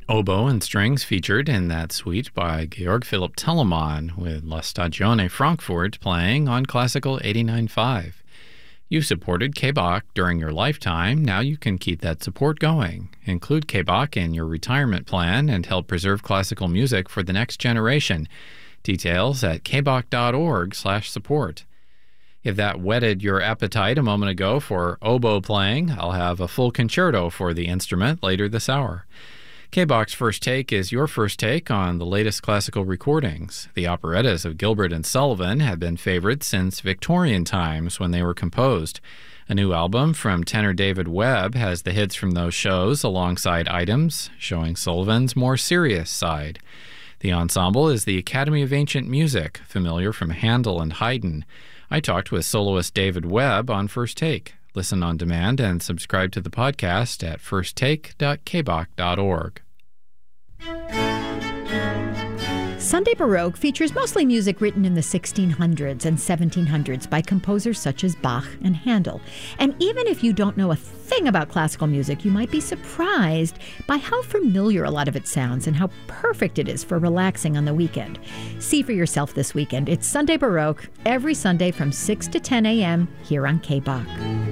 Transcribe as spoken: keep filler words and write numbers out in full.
Oboe and strings featured in that suite by Georg Philipp Telemann with La Stagione Frankfurt playing on Classical eighty-nine point five. You supported K B O C during your lifetime. Now you can keep that support going. Include K B O C in your retirement plan and help preserve classical music for the next generation. Details at kboc.org slash support. If that whetted your appetite a moment ago for oboe playing, I'll have a full concerto for the instrument later this hour. K B O C's First Take is your first take on the latest classical recordings. The operettas of Gilbert and Sullivan have been favorites since Victorian times when they were composed. A new album from tenor David Webb has the hits from those shows alongside items showing Sullivan's more serious side. The ensemble is the Academy of Ancient Music, familiar from Handel and Haydn. I talked with soloist David Webb on First Take. Listen on demand and subscribe to the podcast at first take dot k b o c dot org. Sunday Baroque features mostly music written in the sixteen hundreds and seventeen hundreds by composers such as Bach and Handel. And even if you don't know a thing about classical music, you might be surprised by how familiar a lot of it sounds and how perfect it is for relaxing on the weekend. See for yourself this weekend. It's Sunday Baroque every Sunday from six to ten a.m. here on K B O C.